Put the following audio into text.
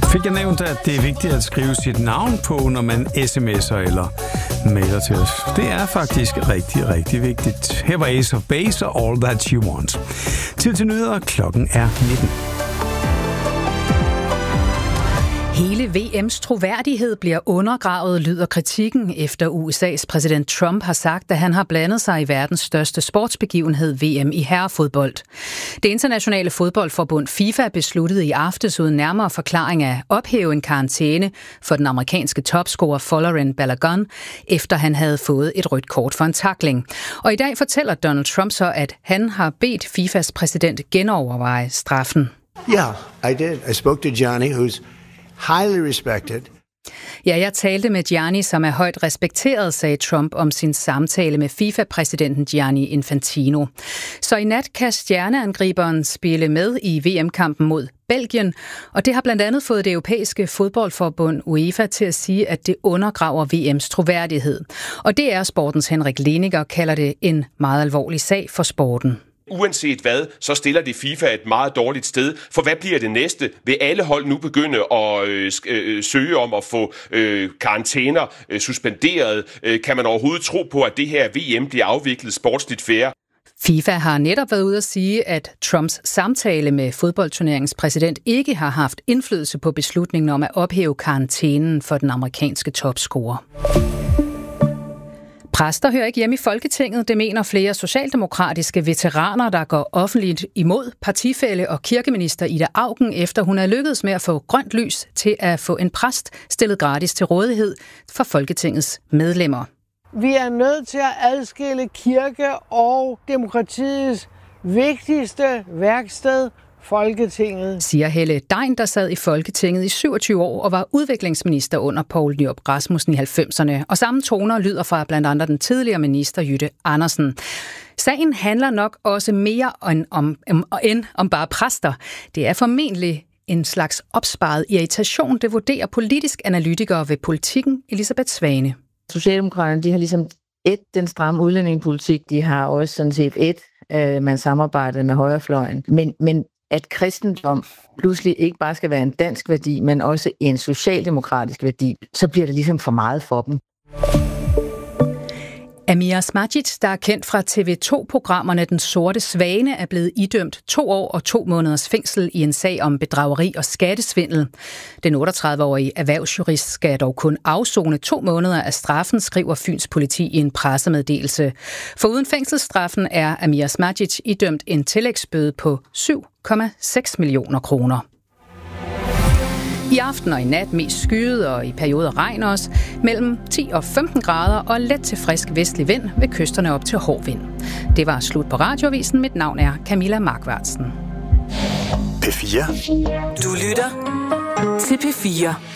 Fik jeg nævnt, at det er vigtigt at skrive sit navn på, når man sms'er eller mailer til os. Det er faktisk rigtig, rigtig vigtigt. Her var Ace of Base og All That You Want. Tid til nyheder. Klokken er 19. Hele VM's troværdighed bliver undergravet, lyder kritikken, efter USA's præsident Trump har sagt, at han har blandet sig i verdens største sportsbegivenhed VM i herrefodbold. Det internationale fodboldforbund FIFA besluttede i aftes uden nærmere forklaring at ophæve en karantæne for den amerikanske topscorer Folarin Balogun, efter han havde fået et rødt kort for en tackling. Og i dag fortæller Donald Trump så, at han har bedt FIFAs præsident genoverveje straffen. Yeah, I did. I spoke to Gianni, who's highly respected. Ja, jeg talte med Gianni, som er højt respekteret, sagde Trump om sin samtale med FIFA-præsidenten Gianni Infantino. Så i nat kan stjerneangriberen spille med i VM-kampen mod Belgien, og det har blandt andet fået det europæiske fodboldforbund UEFA til at sige, at det undergraver VM's troværdighed. Og det er sportens Henrik Lehninger kalder det en meget alvorlig sag for sporten. Uanset hvad, så stiller det FIFA et meget dårligt sted. For hvad bliver det næste? Vil alle hold nu begynde at søge om at få karantæner suspenderet? Kan man overhovedet tro på, at det her VM bliver afviklet sportsligt fair? FIFA har netop været ude at sige, at Trumps samtale med fodboldturneringens præsident ikke har haft indflydelse på beslutningen om at ophæve karantænen for den amerikanske topscorer. Præster hører ikke hjemme i Folketinget, det mener flere socialdemokratiske veteraner, der går offentligt imod partifælle og kirkeminister Ida Auken, efter hun er lykkedes med at få grønt lys til at få en præst stillet gratis til rådighed for Folketingets medlemmer. Vi er nødt til at adskille kirke og demokratiets vigtigste værksted, Folketinget, siger Helle Degn, der sad i Folketinget i 27 år og var udviklingsminister under Poul Nyrup Rasmussen i 90'erne. Og samme toner lyder fra blandt andet den tidligere minister Jytte Andersen. Sagen handler nok også mere end om bare præster. Det er formentlig en slags opsparet irritation, det vurderer politisk analytiker ved Politikken Elisabeth Svane. Socialdemokraterne, de har ligesom den stramme udlændingepolitik, de har også sådan set man samarbejder med højrefløjen. Men at kristendom pludselig ikke bare skal være en dansk værdi, men også en socialdemokratisk værdi, så bliver det ligesom for meget for dem. Amir Smajic, der er kendt fra TV2-programmerne Den Sorte Svane, er blevet idømt 2 år og 2 måneders fængsel i en sag om bedrageri og skattesvindel. Den 38-årige erhvervsjurist skal dog kun afsone 2 måneder af straffen, skriver Fyns politi i en pressemeddelelse. Foruden fængselsstraffen er Amir Smajic idømt en tillægsbøde på 7,6 millioner kroner. I aften og i nat mest skyet og i perioder regn også, mellem 10 og 15 grader og let til frisk vestlig vind ved kysterne op til hård vind. Det var slut på Radioavisen. Mit navn er Camilla Markvardsen. P4. Du lytter til P4.